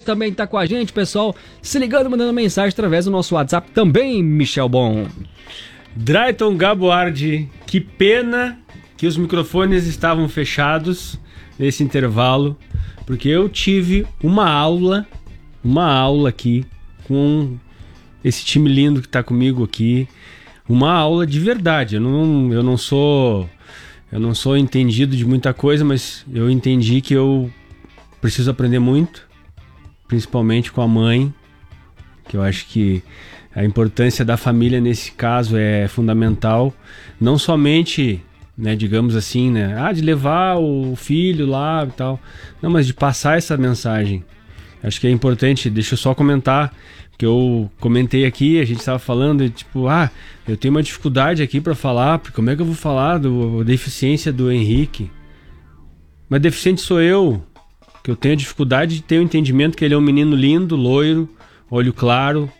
também tá com a gente, pessoal, se ligando, mandando mensagem através do nosso WhatsApp também, Michel Bon. Drayton Gaboardi, que pena que os microfones estavam fechados nesse intervalo, porque eu tive uma aula aqui com esse time lindo que tá comigo aqui, uma aula de verdade. Eu não sou entendido de muita coisa, mas eu entendi que eu preciso aprender muito, principalmente com a mãe, que eu acho que a importância da família nesse caso é fundamental, não somente, né, digamos assim, né, de levar o filho lá e tal, não, mas de passar essa mensagem. Acho que é importante. Deixa eu só comentar, que eu comentei aqui, a gente estava falando, tipo, eu tenho uma dificuldade aqui para falar, porque como é que eu vou falar da deficiência do Henrique? Mas deficiente sou eu, que eu tenho a dificuldade de ter o entendimento que ele é um menino lindo, loiro, olho claro,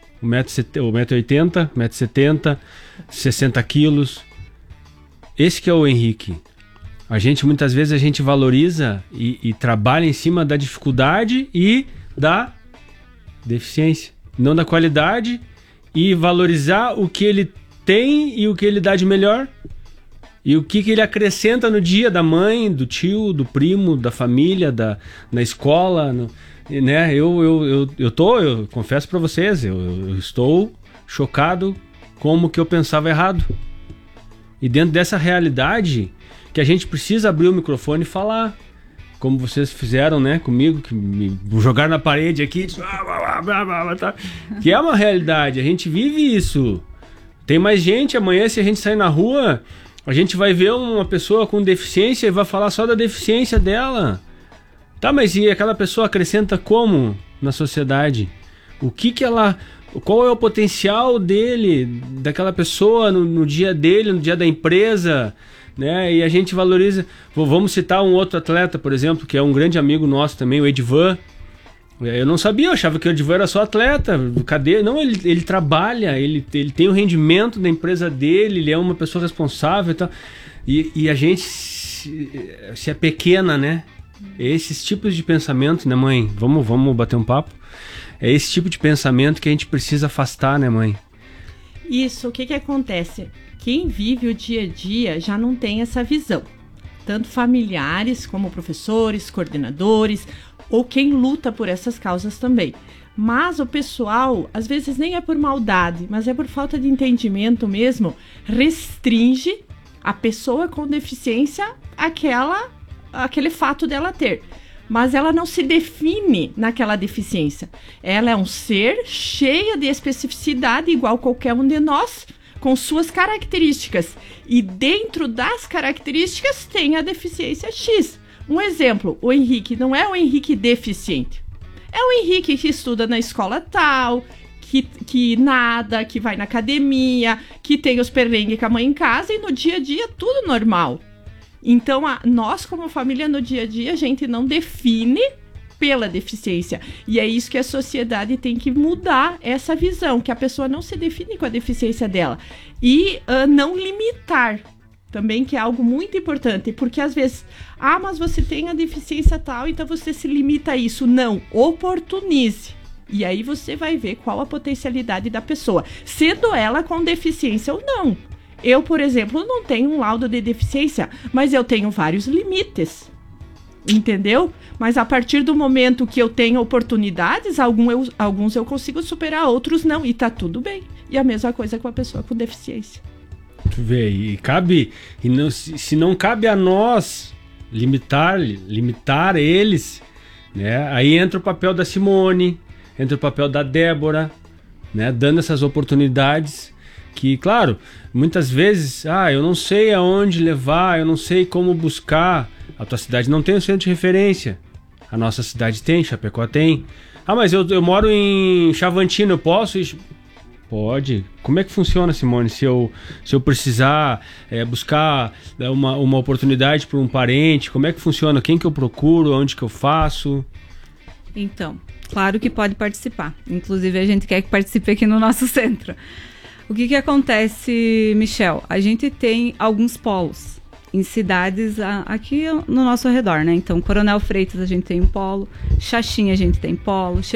1,80m, 1,70m, 60 quilos. Esse que é o Henrique. Muitas vezes a gente valoriza e trabalha em cima da dificuldade e da deficiência, não da qualidade, e valorizar o que ele tem e o que ele dá de melhor e o que ele acrescenta no dia da mãe, do tio, do primo, da família, na escola, né? Eu confesso para vocês, eu estou chocado como que eu pensava errado. E dentro dessa realidade que a gente precisa abrir o microfone e falar, como vocês fizeram, né, comigo, que me jogaram na parede aqui, que é uma realidade, a gente vive isso. Tem mais gente, amanhã se a gente sair na rua, a gente vai ver uma pessoa com deficiência e vai falar só da deficiência dela. Tá, mas e aquela pessoa acrescenta como na sociedade? Qual é o potencial daquela pessoa no dia dele, no dia da empresa, né? E a gente valoriza. Vamos citar um outro atleta, por exemplo, que é um grande amigo nosso também, o Edivan. Eu não sabia, eu achava que o Edivan era só atleta. Cadê? Não, ele trabalha, ele tem o rendimento da empresa dele, ele é uma pessoa responsável e tal. E a gente se é pequena, né? Esses tipos de pensamento, né, mãe? Vamos bater um papo? É esse tipo de pensamento que a gente precisa afastar, né, mãe? Isso, o que acontece? Quem vive o dia a dia já não tem essa visão. Tanto familiares como professores, coordenadores, ou quem luta por essas causas também. Mas o pessoal, às vezes nem é por maldade, mas é por falta de entendimento mesmo, restringe a pessoa com deficiência aquele fato dela ter. Mas ela não se define naquela deficiência. Ela é um ser cheia de especificidade, igual qualquer um de nós, com suas características. E dentro das características tem a deficiência X. Um exemplo, o Henrique não é o Henrique deficiente. É o Henrique que estuda na escola tal, que nada, que vai na academia, que tem os perrengues com a mãe em casa e no dia a dia tudo normal. Então, nós como família no dia a dia, a gente não define pela deficiência. E é isso que a sociedade tem que mudar, essa visão, que a pessoa não se define com a deficiência dela. E não limitar também, que é algo muito importante, porque às vezes, mas você tem a deficiência tal, então você se limita a isso. Não, oportunize. E aí você vai ver qual a potencialidade da pessoa, sendo ela com deficiência ou não. Eu, por exemplo, não tenho um laudo de deficiência, mas eu tenho vários limites, entendeu? Mas a partir do momento que eu tenho oportunidades, alguns eu consigo superar, outros não, e tá tudo bem. E a mesma coisa com a pessoa com deficiência. Tu vê, se não cabe a nós limitar eles, né? Aí entra o papel da Simone, entra o papel da Débora, né? Dando essas oportunidades. Que, claro, muitas vezes, eu não sei aonde levar, eu não sei como buscar. A tua cidade não tem um centro de referência. A nossa cidade tem, Chapecó tem. Mas eu moro em Chavantina, eu posso ir? Pode. Como é que funciona, Simone? Se eu precisar buscar uma oportunidade para um parente, como é que funciona? Quem que eu procuro? Onde que eu faço? Então, claro que pode participar. Inclusive, a gente quer que participe aqui no nosso centro. O que acontece, Michel? A gente tem alguns polos em cidades aqui no nosso redor, né? Então, Coronel Freitas a gente tem um polo, Xaxim a gente tem polo,